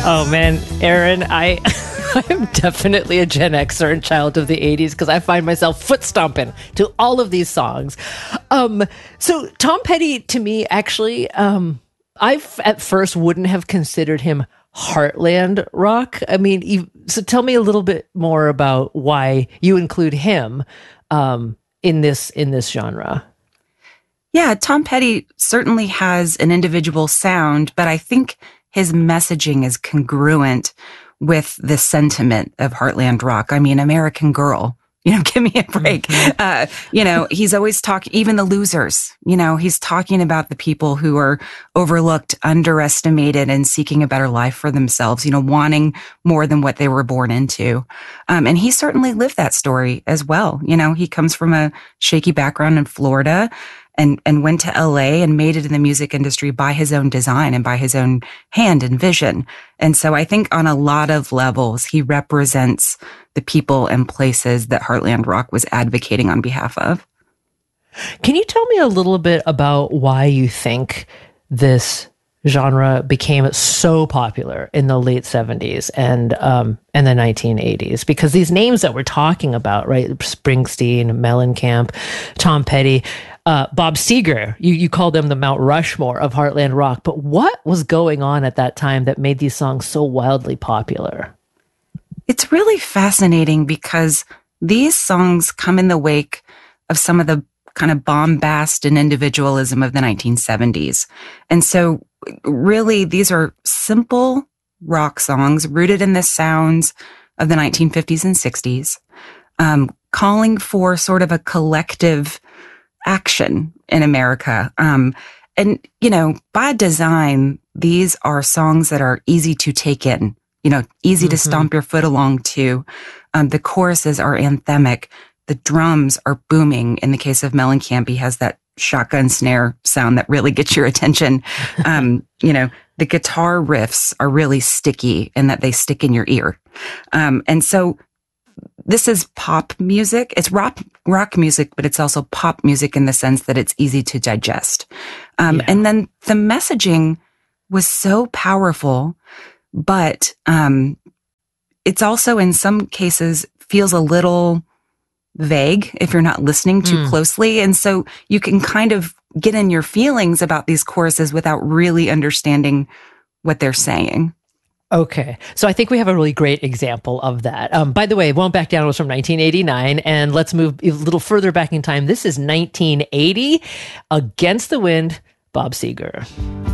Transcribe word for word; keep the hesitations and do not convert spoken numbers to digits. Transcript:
Oh man, Aaron, I I'm definitely a Gen Xer and child of the eighties because I find myself foot stomping to all of these songs. Um, so Tom Petty, to me, actually, um, I at first wouldn't have considered him heartland rock. I mean, you, so tell me a little bit more about why you include him um, in this in this genre. Yeah, Tom Petty certainly has an individual sound, but I think his messaging is congruent with the sentiment of heartland rock. I mean, American Girl, you know, give me a break. Mm-hmm. Uh, you know, he's always talking, even the losers, you know, he's talking about the people who are overlooked, underestimated, and seeking a better life for themselves, you know, wanting more than what they were born into. Um, and he certainly lived that story as well. You know, he comes from a shaky background in Florida, and, and went to L A and made it in the music industry by his own design and by his own hand and vision. And so I think on a lot of levels, he represents the people and places that Heartland Rock was advocating on behalf of. Can you tell me a little bit about why you think this genre became so popular in the late seventies and um, and the nineteen eighties? Because these names that we're talking about, right, Springsteen, Mellencamp, Tom Petty, uh, Bob Seger, you, you call them the Mount Rushmore of Heartland Rock. But what was going on at that time that made these songs so wildly popular? It's really fascinating because these songs come in the wake of some of the kind of bombast and individualism of the nineteen seventies. And so really, these are simple rock songs rooted in the sounds of the nineteen fifties and sixties, um, calling for sort of a collective action in America. Um, and, you know, by design, these are songs that are easy to take in, you know, easy mm-hmm. to stomp your foot along to. Um, the choruses are anthemic. The drums are booming. In the case of Mellencamp, he has that shotgun snare sound that really gets your attention. Um, you know, the guitar riffs are really sticky in that they stick in your ear. Um, and so this is pop music. It's rock, rock music, but it's also pop music in the sense that it's easy to digest. Um, yeah. And then the messaging was so powerful, but um, it's also in some cases feels a little vague if you're not listening too mm. closely. And so you can kind of get in your feelings about these choruses without really understanding what they're saying. Okay. So I think we have a really great example of that. Um, by the way, Won't Back Down was from nineteen eighty-nine, and let's move a little further back in time. This is nineteen eighty, Against the Wind, Bob Seger.